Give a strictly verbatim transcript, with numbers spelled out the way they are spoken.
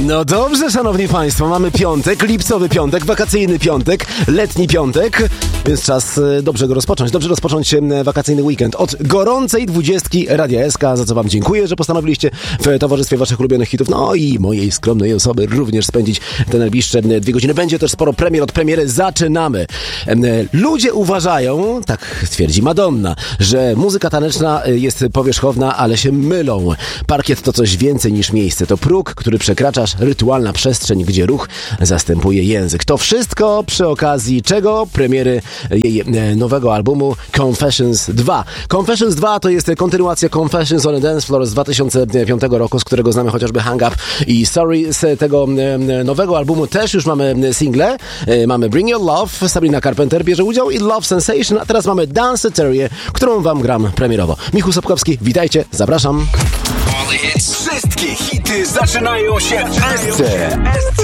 No dobrze, szanowni państwo, mamy piątek, lipcowy piątek, wakacyjny piątek, letni piątek, więc czas dobrze go rozpocząć, dobrze rozpocząć wakacyjny weekend od gorącej dwudziestki Radia S K, za co wam dziękuję, że postanowiliście w towarzystwie waszych ulubionych hitów, no i mojej skromnej osoby również spędzić te najbliższe dwie godziny. Będzie też sporo premier, od premiery zaczynamy. Ludzie uważają, tak twierdzi Madonna, że muzyka taneczna jest powierzchowna, ale się mylą. Parkiet to coś więcej niż miejsce, to próg, który przekraczasz, rytualna przestrzeń, gdzie ruch zastępuje język. To wszystko przy okazji czego? Premiery jej nowego albumu Confessions dwa. Confessions dwa to jest kontynuacja Confessions on a Dance Floor z dwa tysiące piątego roku, z którego znamy chociażby Hang Up i Sorry. Z tego nowego albumu też już mamy single. Mamy Bring Your Love, Sabrina Carpenter bierze udział i Love Sensation, a teraz mamy Danceteria, którą wam gram premierowo. Michał Sobkowski, witajcie, zapraszam. Wszystkie hity zaczynają się w S C.